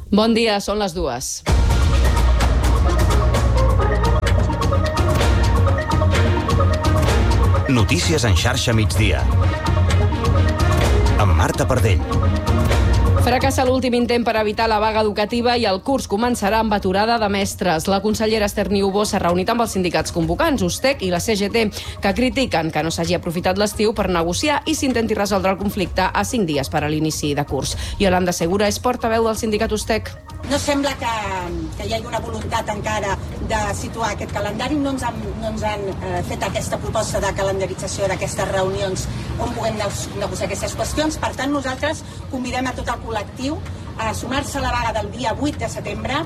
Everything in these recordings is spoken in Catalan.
Bon dia, són les 2. Notícies en xarxa migdia. Amb Marta Pardell. Fracassa l'últim intent per evitar la vaga educativa i el curs començarà amb aturada de mestres. La consellera Esther Niubó s'ha reunit amb els sindicats convocants, USTEC i la CGT, que critiquen que no s'hagi aprofitat l'estiu per negociar i s'intenti resoldre el conflicte a 5 dies per a l'inici de curs. Yolanda Segura és portaveu del sindicat USTEC. No sembla que hi hagi una voluntat encara de situar aquest calendari. No ens han fet aquesta proposta de calendarització d'aquestes reunions on puguem negociar aquestes qüestions. Per tant, nosaltres convidem a tot el col·lectiu a sumar-se a la vaga del dia 8 de setembre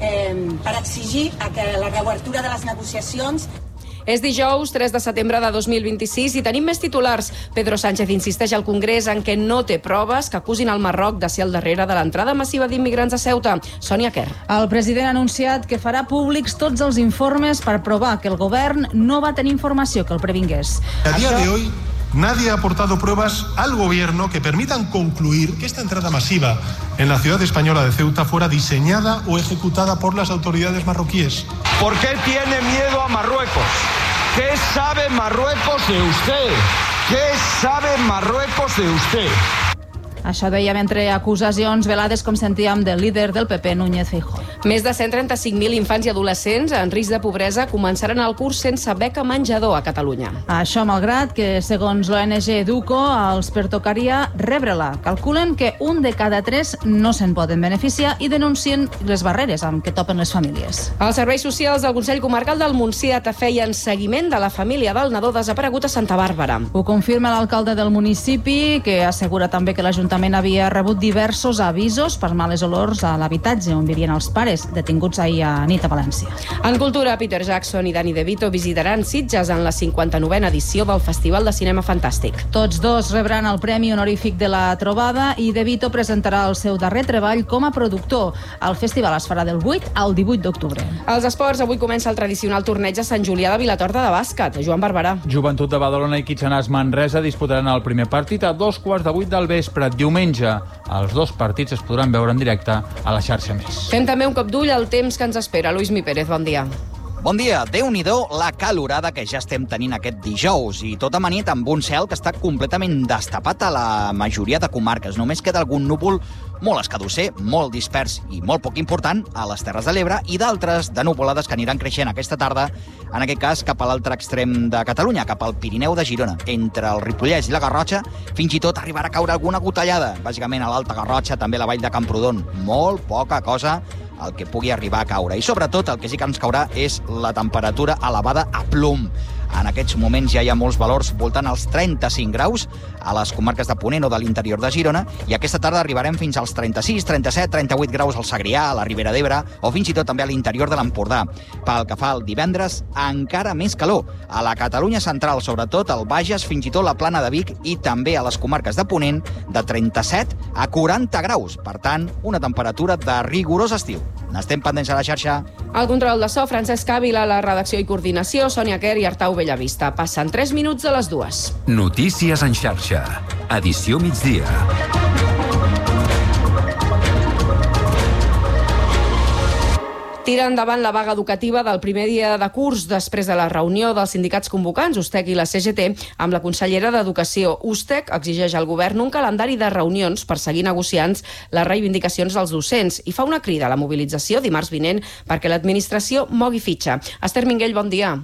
per exigir que la reobertura de les negociacions. És dijous, 3 de setembre de 2026 i tenim més titulars. Pedro Sánchez insisteix al Congrés en què no té proves que acusin el Marroc de ser al darrere de l'entrada massiva d'immigrants a Ceuta. Sònia Quer. El president ha anunciat que farà públics tots els informes per provar que el govern no va tenir informació que el previngués. A dia de hoy, nadie ha aportado pruebas al gobierno que permitan concluir que esta entrada masiva en la ciudad española de Ceuta fuera diseñada o ejecutada por las autoridades marroquíes. ¿Por qué tiene miedo a Marruecos? ¿Qué sabe Marruecos de usted? ¿Qué sabe Marruecos de usted? Això dèiem entre acusacions velades, com sentíem, del líder del PP, Núñez Feijóo. Més de 135.000 infants i adolescents en risc de pobresa començaran el curs sense beca menjador a Catalunya. Això malgrat que, segons l'ONG Educo, els pertocaria rebre-la. Calculen que 1 de cada 3 no se'n poden beneficiar i denuncien les barreres amb què topen les famílies. Els serveis socials del Consell Comarcal del Montsià feien seguiment de la família del nadó desaparegut a Santa Bàrbara. Ho confirma l'alcalde del municipi, que assegura també que l'Ajuntament havia rebut diversos avisos per males olors a l'habitatge on vivien els pares, detinguts ahir a nit a València. En cultura, Peter Jackson i Danny DeVito visitaran Sitges en la 59a edició del Festival de Cinema Fantàstic. Tots dos rebran el Premi Honorífic de la Trobada i DeVito presentarà el seu darrer treball com a productor. El festival es farà del 8 al 18 d'octubre. Als esports, avui comença el tradicional torneig a Sant Julià de Vilatorta de bàsquet. Joan Barberà. Joventut de Badalona i Quitxanàs Manresa disputaran el primer partit a 2:15 del vespre. Diumenge, els dos partits es podran veure en directe a la xarxa Més. Fem també un cop d'ull al temps que ens espera. Luismi Pérez, bon dia. Bon dia. Déu-n'hi-do la calorada que ja estem tenint aquest dijous i tot amanit amb un cel que està completament destapat a la majoria de comarques. Només queda algun núvol molt escadusser, molt dispers i molt poc important a les Terres de l'Ebre i d'altres de nuvolades que aniran creixent aquesta tarda, en aquest cas cap a l'altre extrem de Catalunya, cap al Pirineu de Girona. Entre el Ripollès i la Garrotxa fins i tot arribarà a caure alguna gotellada, bàsicament a l'Alta Garrotxa, també a la vall de Camprodon. Molt poca cosa el que pugui arribar a caure. I sobretot el que sí que ens caurà és la temperatura elevada a plom. En aquests moments ja hi ha molts valors voltant als 35 graus a les comarques de Ponent o de l'interior de Girona i aquesta tarda arribarem fins als 36, 37, 38 graus al Segrià, a la Ribera d'Ebre o fins i tot també a l'interior de l'Empordà. Pel que fa al divendres, encara més calor. A la Catalunya central, sobretot al Bages, fins i tot la Plana de Vic i també a les comarques de Ponent, de 37 a 40 graus. Per tant, una temperatura de rigorós estiu. N'estem pendents a la xarxa. Al control de so, Francesc Ávila, la redacció i coordinació, Sònia Quer i Artau Bellavista. Passen 3 minuts de les 2. Notícies en xarxa. Edició migdia. Tira endavant la vaga educativa del primer dia de curs després de la reunió dels sindicats convocants, USTEC i la CGT, amb la consellera d'Educació. USTEC exigeix al govern un calendari de reunions per seguir negociant les reivindicacions dels docents i fa una crida a la mobilització dimarts vinent perquè l'administració mogui fitxa. Esther Minguell, bon dia.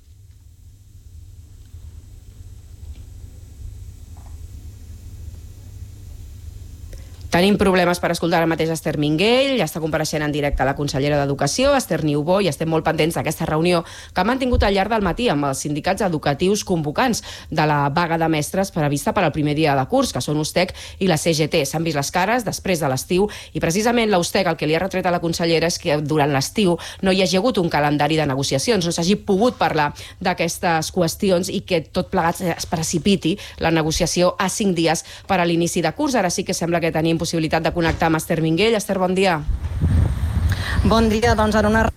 Tenim problemes per escoltar ara mateix Esther Minguell, ja està compareixent en directe la consellera d'Educació, Esther Niubó, i estem molt pendents d'aquesta reunió que han mantingut al llarg del matí amb els sindicats educatius convocants de la vaga de mestres prevista per al primer dia de curs, que són USTEC i la CGT. S'han vist les cares després de l'estiu i precisament la USTEC el que li ha retret a la consellera és que durant l'estiu no hi hagi hagut un calendari de negociacions, no s'hagi pogut parlar d'aquestes qüestions i que tot plegat es precipiti la negociació a 5 dies per a l'inici de curs. Ara sí que sembla que tenim possibilitat de connectar amb Esther Minguell. Esther, bon dia. Bon dia, doncs en una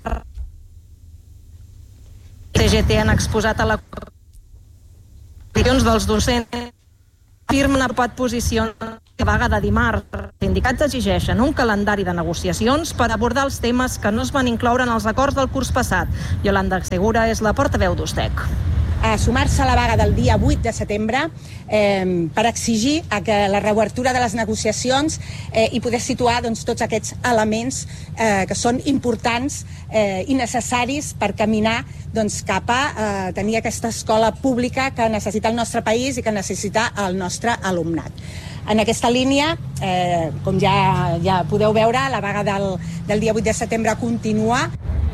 CGT han exposat a la dels docents firmen a pot posicions vaga de dimarts. Els sindicats exigeixen un calendari de negociacions per abordar els temes que no es van incloure en els acords del curs passat. Yolanda Segura és la portaveu d'Ustec. A sumar-se a la vaga del dia 8 de setembre per exigir que la reobertura de les negociacions i poder situar tots aquests elements que són importants i necessaris per caminar cap a tenir aquesta escola pública que necessita el nostre país i que necessita el nostre alumnat. En aquesta línia, com ja podeu veure, la vaga del dia 8 de setembre continua.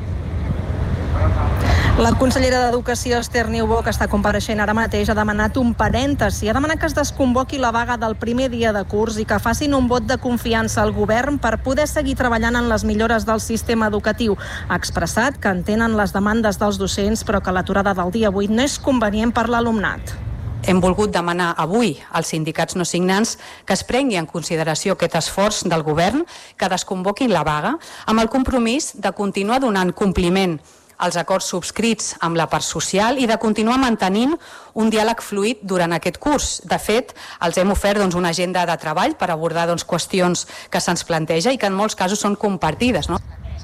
La consellera d'Educació, Esther Niubó, que està compareixent ara mateix, ha demanat un parèntesi. Ha demanat que es desconvoqui la vaga del primer dia de curs i que facin un vot de confiança al govern per poder seguir treballant en les millores del sistema educatiu. Ha expressat que entenen les demandes dels docents, però que l'aturada del dia 8 no és convenient per l'alumnat. Hem volgut demanar avui als sindicats no signants que es prengui en consideració aquest esforç del govern, que desconvoquin la vaga, amb el compromís de continuar donant compliment als acords subscrits amb la part social i de continuar mantenint un diàleg fluid durant aquest curs. De fet, els hem ofert una agenda de treball per abordar qüestions que se'ns planteja i que en molts casos són compartides, no?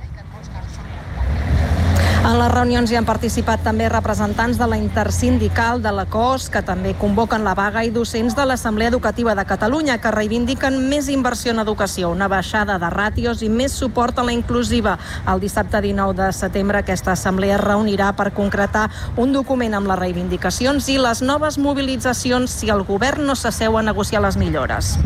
En les reunions hi han participat també representants de la intersindical de la COS, que també convoquen la vaga, i docents de l'Assemblea Educativa de Catalunya, que reivindiquen més inversió en educació, una baixada de ràtios i més suport a la inclusiva. El dissabte 19 de setembre aquesta assemblea es reunirà per concretar un document amb les reivindicacions i les noves mobilitzacions si el govern no s'asseu a negociar les millores.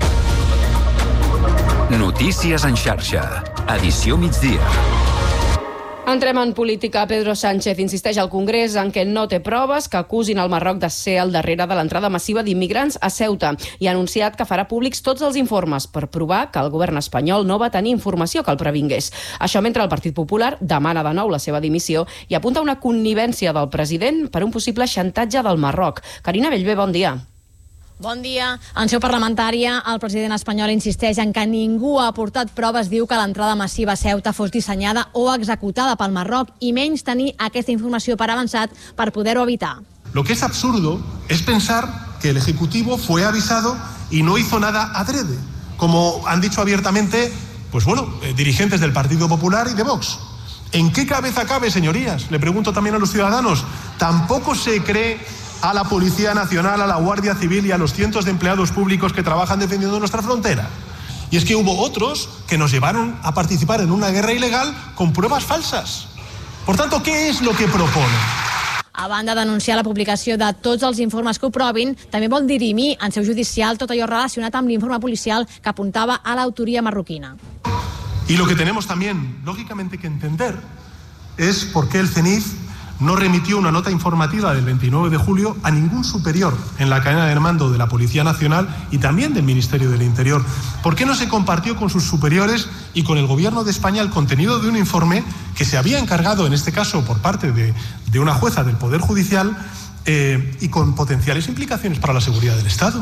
Notícies en xarxa. Edició migdia. Entrem en política. Pedro Sánchez insisteix al Congrés en què no té proves que acusin el Marroc de ser al darrere de l'entrada massiva d'immigrants a Ceuta i ha anunciat que farà públics tots els informes per provar que el govern espanyol no va tenir informació que el previngués. Això mentre el Partit Popular demana de nou la seva dimissió i apunta una connivència del president per un possible xantatge del Marroc. Carina Bellver, bon dia. Bon dia. En seu parlamentària, el president espanyol insisteix en que ningú ha aportat proves, diu que l'entrada massiva a Ceuta fos dissenyada o executada pel Marroc i menys tenir aquesta informació per avançat per poder-ho evitar. Lo que es absurdo es pensar que el Ejecutivo fue avisado y no hizo nada adrede, como han dicho abiertamente, dirigentes del Partido Popular y de Vox. ¿En qué cabeza cabe, señorías? Le pregunto también a los ciudadanos. ¿Tampoco se cree a la Policía Nacional, a la Guardia Civil y a los cientos de empleados públicos que trabajan defendiendo nuestra frontera? Y es que hubo otros que nos llevaron a participar en una guerra ilegal con pruebas falsas. Por tanto, ¿qué es lo que propone? A banda d'anunciar la publicació de tots els informes que ho provin, també vol dirimir en seu judicial tot allò relacionat amb l'informe policial que apuntava a l'autoria marroquina. Y lo que tenemos también, lógicamente, que entender es por qué el CENIF no remitió una nota informativa del 29 de julio a ningún superior en la cadena de mando de la Policía Nacional y también del Ministerio del Interior. ¿Por qué no se compartió con sus superiores y con el Gobierno de España el contenido de un informe que se había encargado, en este caso por parte de una jueza del Poder Judicial y con potenciales implicaciones para la seguridad del Estado?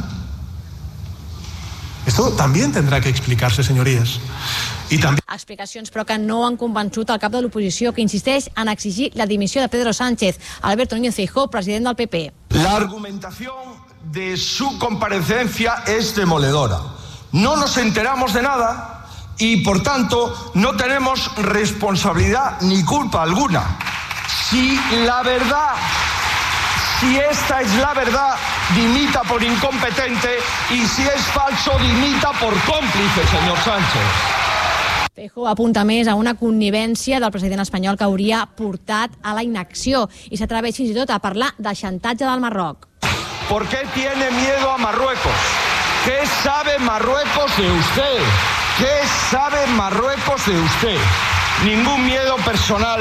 Esto también tendrá que explicarse, señorías. I també... Explicacions, però, que no han convençut el cap de l'oposició, que insisteix en exigir la dimissió de Pedro Sánchez. Alberto Núñez Feijóo, president del PP. La argumentación de su comparecencia es demoledora. No nos enteramos de nada y, por tanto, no tenemos responsabilidad ni culpa alguna. Si esta es la verdad, dimita por incompetente, y si es falso, dimita por cómplice, señor Sánchez. Feijóo apunta més a una connivència del president espanyol que hauria portat a la inacció i s'atreveix fins i tot a parlar de xantatge del Marroc. ¿Por qué tiene miedo a Marruecos? ¿Qué sabe Marruecos de usted? ¿Qué sabe Marruecos de usted? Ningún miedo personal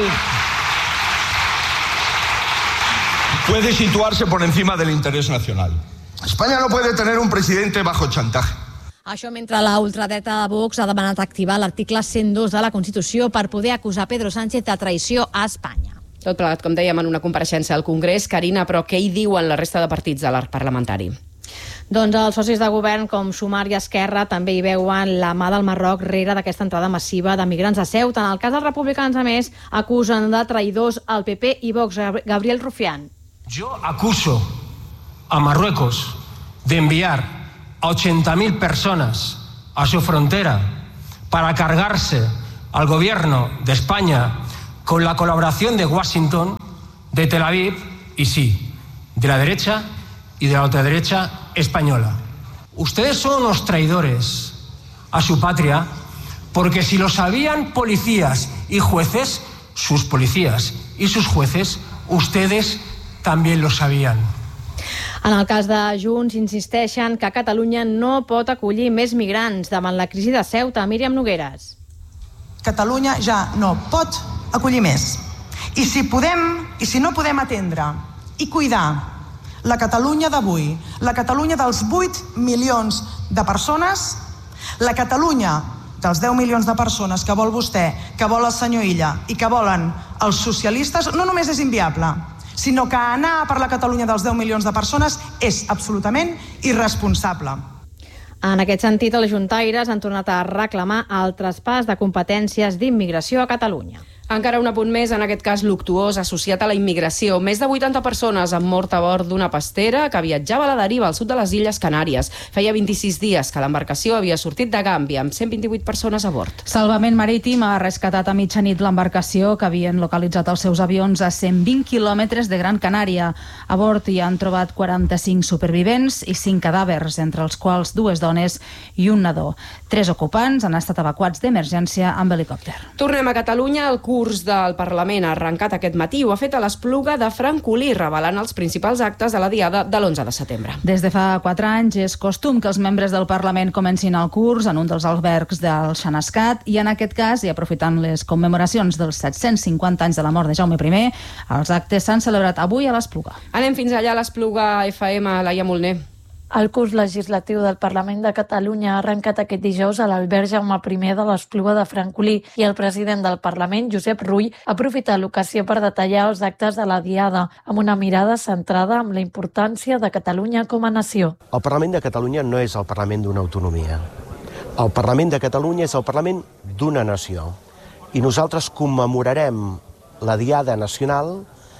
puede situarse por encima del interés nacional. España no puede tener un presidente bajo chantaje. Això mentre la ultradreta de Vox ha demanat activar l'article 102 de la Constitució per poder acusar Pedro Sánchez de traïció a Espanya. Tot plegat, com dèiem, en una compareixença al Congrés. Carina, però què hi diuen la resta de partits de l'arc parlamentari? Doncs els socis de govern com Sumar i Esquerra també hi veuen la mà del Marroc rere d'aquesta entrada massiva de migrants a Ceuta. En el cas dels republicans, a més, acusen de traïdors al PP i Vox. Gabriel Rufián. Yo acuso a Marruecos de enviar a 80.000 personas a su frontera para cargarse al gobierno de España con la colaboración de Washington, de Tel Aviv y sí, de la derecha y de la ultraderecha española. Ustedes son unos traidores a su patria porque si lo sabían policías y jueces, sus policías y sus jueces, ustedes también lo sabían. En el cas de Junts, insisteixen que Catalunya no pot acollir més migrants davant la crisi de Ceuta. Míriam Nogueres. Catalunya ja no pot acollir més. I si no podem atendre i cuidar la Catalunya d'avui, la Catalunya dels 8 milions de persones, la Catalunya dels 10 milions de persones que vol vostè, que vol el senyor Illa i que volen els socialistes, no només és inviable, sinó que anar per la Catalunya dels 10 milions de persones és absolutament irresponsable. En aquest sentit, els juntaires han tornat a reclamar el traspàs de competències d'immigració a Catalunya. Encara un apunt més, en aquest cas luctuós, associat a la immigració. Més de 80 persones han mort a bord d'una pastera que viatjava a la deriva al sud de les Illes Canàries. Feia 26 dies que l'embarcació havia sortit de Gàmbia, amb 128 persones a bord. Salvament Marítim ha rescatat a mitjanit l'embarcació que havien localitzat els seus avions a 120 quilòmetres de Gran Canària. A bord hi han trobat 45 supervivents i 5 cadàvers, entre els quals 2 dones i un nadó. 3 ocupants han estat evacuats d'emergència amb helicòpter. Tornem a Catalunya. El curs del Parlament ha arrencat aquest matí i ho ha fet a l'Espluga de Francolí, revelant els principals actes de la diada de l'11 de setembre. Des de fa 4 anys és costum que els membres del Parlament comencin el curs en un dels albergs del Xanascat i en aquest cas, i aprofitant les commemoracions dels 750 anys de la mort de Jaume I, els actes s'han celebrat avui a l'Espluga. Anem fins allà a l'Espluga FM, Laia Molner. El curs legislatiu del Parlament de Catalunya ha arrencat aquest dijous a l'alberg Jaume I de l'Espluga de Francolí i el president del Parlament, Josep Rull, ha aprofitat l'ocasió per detallar els actes de la diada, amb una mirada centrada en la importància de Catalunya com a nació. El Parlament de Catalunya no és el Parlament d'una autonomia. El Parlament de Catalunya és el Parlament d'una nació. I nosaltres commemorarem la Diada Nacional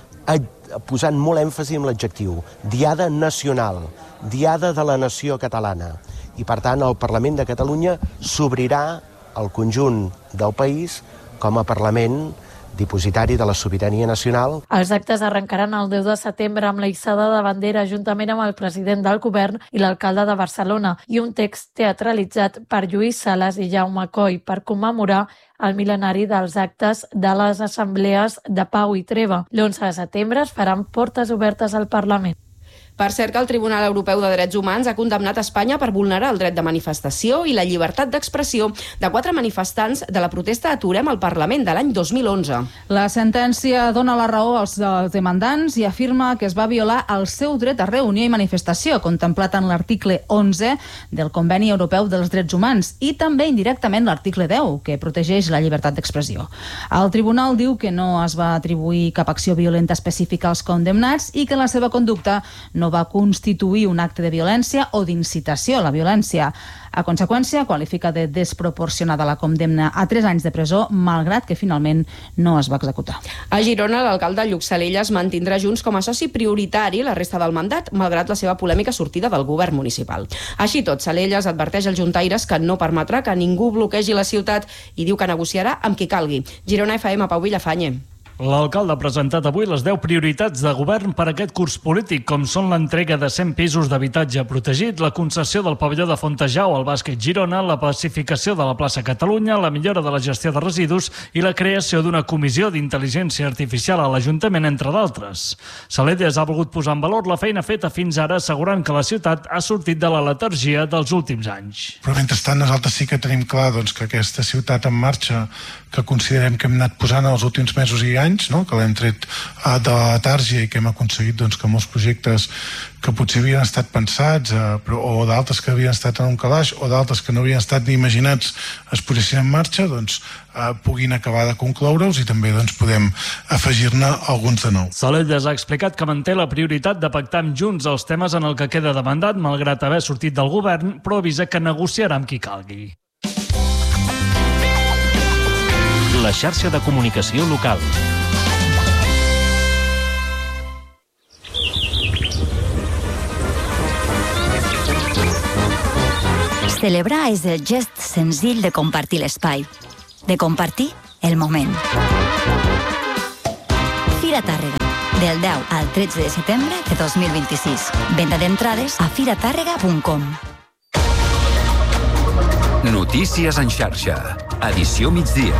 posant molt èmfasi en l'adjectiu. Diada nacional, Diada de la nació catalana. I, per tant, el Parlament de Catalunya s'obrirà al conjunt del país com a Parlament dipositari de la sobirania nacional. Els actes arrencaran el 10 de setembre amb la hissada de bandera juntament amb el president del govern i l'alcalde de Barcelona i un text teatralitzat per Lluís Sales i Jaume Coll per commemorar el mil·lenari dels actes de les assemblees de Pau i Treva. L'11 de setembre es faran portes obertes al Parlament. Per cert, que el Tribunal Europeu de Drets Humans ha condemnat Espanya per vulnerar el dret de manifestació i la llibertat d'expressió de 4 manifestants de la protesta Aturem el Parlament de l'any 2011. La sentència dona la raó als demandants i afirma que es va violar el seu dret a reunió i manifestació, contemplat en l'article 11 del Conveni Europeu dels Drets Humans i també indirectament l'article 10, que protegeix la llibertat d'expressió. El tribunal diu que no es va atribuir cap acció violenta específica als condemnats i que la seva conducta no va constituir un acte de violència o d'incitació a la violència. A conseqüència, qualifica de desproporcionada la condemna a 3 anys de presó, malgrat que finalment no es va executar. A Girona, l'alcalde Lluc Salellas mantindrà Junts com a soci prioritari la resta del mandat, malgrat la seva polèmica sortida del govern municipal. Així tot, Salellas adverteix als juntaires que no permetrà que ningú bloquegi la ciutat i diu que negociarà amb qui calgui. Girona FM, Pau Villafañe. L'alcalde ha presentat avui les 10 prioritats de govern per a aquest curs polític, com són l'entrega de 100 pisos d'habitatge protegit, la concessió del pavelló de Fontejau al bàsquet Girona, la pacificació de la plaça Catalunya, la millora de la gestió de residus i la creació d'una comissió d'intel·ligència artificial a l'Ajuntament, entre d'altres. Salellas ha volgut posar en valor la feina feta fins ara, assegurant que la ciutat ha sortit de la letargia dels últims anys. Però mentrestant nosaltres sí que tenim clar que aquesta ciutat en marxa, que considerem que hem anat posant els últims mesos i anys, que l'hem tret de la letàrgia i que hem aconseguit que molts projectes que potser havien estat pensats o d'altres que havien estat en un calaix o d'altres que no havien estat ni imaginats es posessin en marxa, puguin acabar de concloure'ls i també podem afegir-ne alguns de nou. Salellas ha explicat que manté la prioritat de pactar amb Junts els temes en el que queda de mandat, malgrat haver sortit del govern, però avisa que negociarà amb qui calgui. La xarxa de comunicació local. Celebrar és el gest senzill de compartir l'espai, de compartir el moment. Fira Tàrrega, del 10 al 13 de setembre de 2026. Venda d'entrades a firatàrrega.com. Notícies en xarxa. Edició migdia.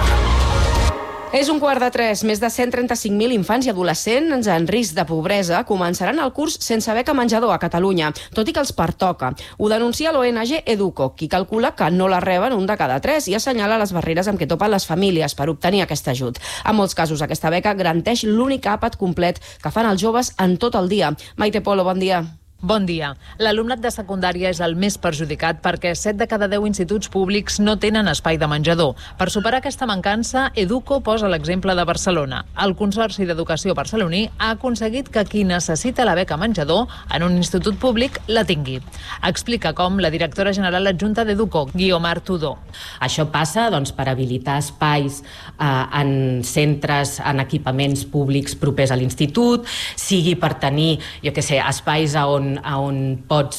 És 2:45. Més de 135.000 infants i adolescents en risc de pobresa començaran el curs sense beca menjador a Catalunya, tot i que els pertoca. Ho denuncia l'ONG Educo, qui calcula que no la reben 1 de cada 3 i assenyala les barreres amb què topen les famílies per obtenir aquest ajut. En molts casos, aquesta beca garanteix l'únic àpat complet que fan els joves en tot el dia. Maite Polo, bon dia. Bon dia. L'alumnat de secundària és el més perjudicat perquè 7 de cada 10 instituts públics no tenen espai de menjador. Per superar aquesta mancança, Educo posa l'exemple de Barcelona. El Consorci d'Educació barceloní ha aconseguit que qui necessita la beca menjador en un institut públic la tingui. Explica com la directora general adjunta d'Educo, Guiomar Tudor. Això passa per habilitar espais en centres, en equipaments públics propers a l'institut, sigui per tenir, espais on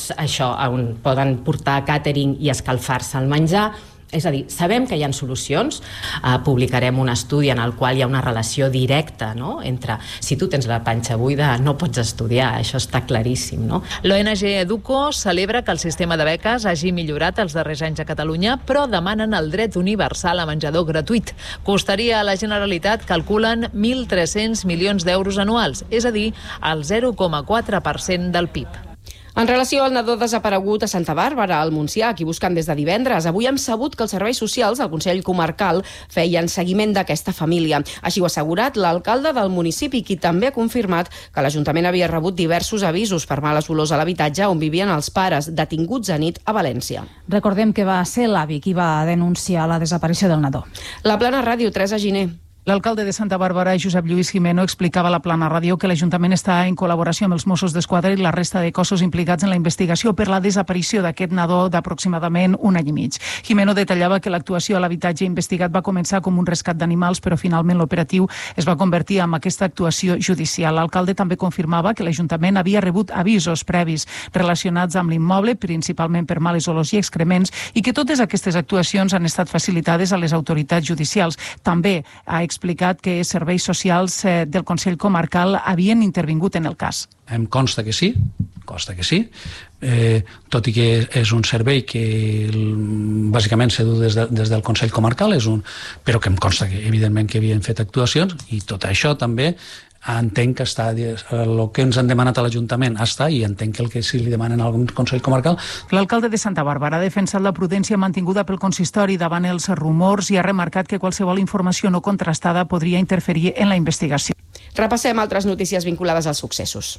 poden portar càtering i escalfar-se el menjar. És a dir, sabem que hi ha solucions. Publicarem un estudi en el qual hi ha una relació directa, no?, entre si tu tens la panxa buida no pots estudiar, això està claríssim, no? L'ONG Educo celebra que el sistema de beques hagi millorat els darrers anys a Catalunya, però demanen el dret universal a menjador gratuït. Costaria a la Generalitat, calculen, 1.300 milions d'euros anuals, és a dir, el 0,4% del PIB. En relació al nadó desaparegut a Santa Bàrbara, al Montsià, qui busquen des de divendres, avui hem sabut que els serveis socials del Consell Comarcal feien seguiment d'aquesta família. Així ho ha assegurat l'alcalde del municipi, qui també ha confirmat que l'Ajuntament havia rebut diversos avisos per males olors a l'habitatge on vivien els pares, detinguts a nit a València. Recordem que va ser l'avi qui va denunciar la desaparició del nadó. La Plana Ràdio, Teresa Giner. L'alcalde de Santa Bàrbara, Josep Lluís Jimeno, explicava a la Plana Ràdio que l'Ajuntament està en col·laboració amb els Mossos d'Esquadra i la resta de cossos implicats en la investigació per la desaparició d'aquest nadó d'aproximadament 1 any i mig. Jimeno detallava que l'actuació a l'habitatge investigat va començar com un rescat d'animals, però finalment l'operatiu es va convertir en aquesta actuació judicial. L'alcalde també confirmava que l'Ajuntament havia rebut avisos previs relacionats amb l'immoble, principalment per males olors i excrements, i que totes aquestes actuacions han estat facilitades a les autoritats judicials. També ha explicat que serveis socials del Consell Comarcal havien intervingut en el cas. Em consta que sí, tot i que és un servei que bàsicament s'ha dut des del Consell Comarcal, però que em consta que evidentment que havien fet actuacions, i tot això també entenc que està, el que ens han demanat a l'Ajuntament està, i entenc que el que sí li demanen al Consell Comarcal. L'alcalde de Santa Bàrbara ha defensat la prudència mantinguda pel consistori davant els rumors i ha remarcat que qualsevol informació no contrastada podria interferir en la investigació. Repassem altres notícies vinculades als successos.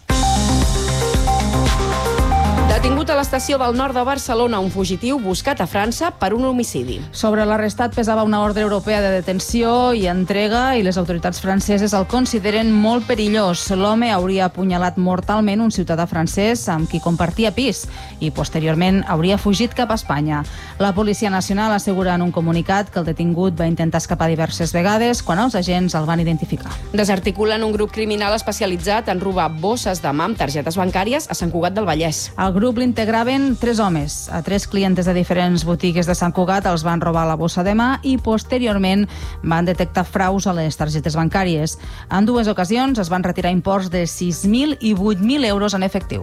Detingut a l'estació del nord de Barcelona un fugitiu buscat a França per un homicidi. Sobre l'arrestat pesava una ordre europea de detenció i entrega i les autoritats franceses el consideren molt perillós. L'home hauria apunyalat mortalment un ciutadà francès amb qui compartia pis i posteriorment hauria fugit cap a Espanya. La Policia Nacional assegura en un comunicat que el detingut va intentar escapar diverses vegades quan els agents el van identificar. Desarticulen un grup criminal especialitzat en robar bosses de mà amb targetes bancàries a Sant Cugat del Vallès. El grup l'integraven 3 homes. A 3 clientes de diferents botigues de Sant Cugat els van robar la bossa de mà i posteriorment van detectar fraus a les targetes bancàries. En 2 ocasions es van retirar imports de 6.000 i 8.000 euros en efectiu.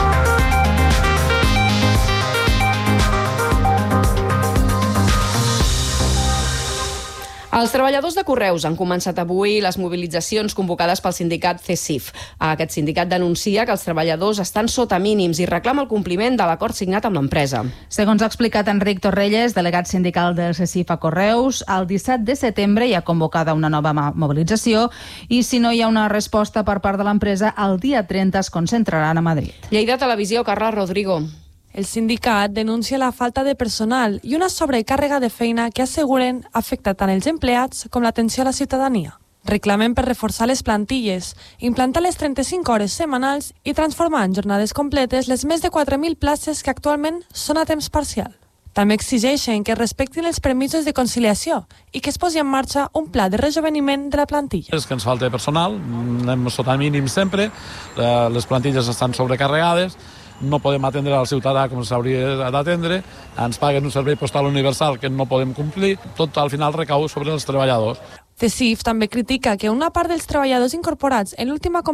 Els treballadors de Correus han començat avui les mobilitzacions convocades pel sindicat CESIF. Aquest sindicat denuncia que els treballadors estan sota mínims i reclama el compliment de l'acord signat amb l'empresa. Segons ha explicat Enric Torrelles, delegat sindical del CESIF a Correus, el 17 de setembre hi ha convocada una nova mobilització i si no hi ha una resposta per part de l'empresa, el dia 30 es concentraran a Madrid. Lleida Televisió, Carla Rodrigo. El sindicat denuncia la falta de personal i una sobrecàrrega de feina que asseguren afecta tant els empleats com l'atenció a la ciutadania. Reclamen per reforçar les plantilles, implantar les 35 hores setmanals i transformar en jornades completes les més de 4.000 places que actualment són a temps parcial. També exigeixen que es respectin els permisos de conciliació i que es posi en marxa un pla de rejoveniment de la plantilla. És que ens falta personal, anem sota mínim sempre, les plantilles estan sobrecarregades, no podem atendre al ciutadà com s'hauria d'atendre, ens paguen un servei postal universal que no podem complir, tot al final recau sobre els treballadors. CECIF també critica que una part dels treballadors incorporats en l'última